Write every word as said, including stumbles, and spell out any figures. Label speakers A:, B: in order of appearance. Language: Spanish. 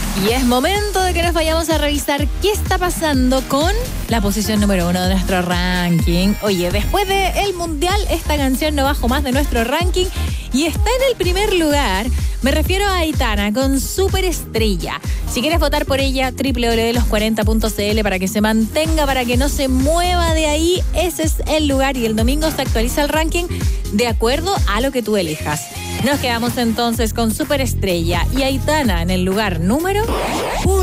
A: Y es momento de que nos vayamos a revisar qué está pasando con la posición número uno de nuestro ranking. Oye, después del Mundial, esta canción no bajó más de nuestro ranking y está en el primer lugar. Me refiero a Aitana con Superestrella. Si quieres votar por ella, doble u doble u doble u punto los cuarenta punto c l para que se mantenga, para que no se mueva de ahí. Ese es el lugar y el domingo se actualiza el ranking de acuerdo a lo que tú elijas. Nos quedamos entonces con Superestrella y Aitana en el lugar número uno.